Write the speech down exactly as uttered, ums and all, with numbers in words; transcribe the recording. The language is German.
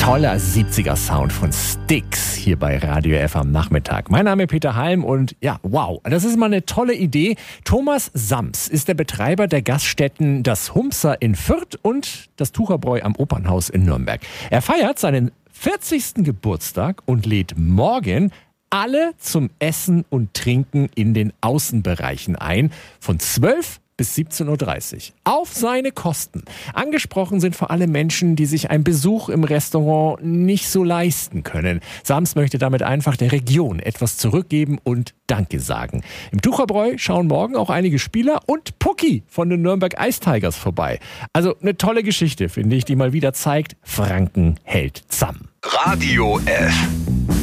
Toller siebziger-Sound von Styx hier bei Radio F am Nachmittag. Mein Name ist Peter Halm und ja, wow, das ist mal eine tolle Idee. Thomas Sams ist der Betreiber der Gaststätten Das Humpser in Fürth und das Tucherbräu am Opernhaus in Nürnberg. Er feiert seinen vierzigsten Geburtstag und lädt morgen alle zum Essen und Trinken in den Außenbereichen ein, von zwölf bis siebzehn Uhr dreißig. Auf seine Kosten. Angesprochen sind vor allem Menschen, die sich einen Besuch im Restaurant nicht so leisten können. Sams möchte damit einfach der Region etwas zurückgeben und Danke sagen. Im Tucherbräu schauen morgen auch einige Spieler und Pucki von den Nürnberg Ice Tigers vorbei. Also eine tolle Geschichte, finde ich, die mal wieder zeigt, Franken hält zusammen. Radio F.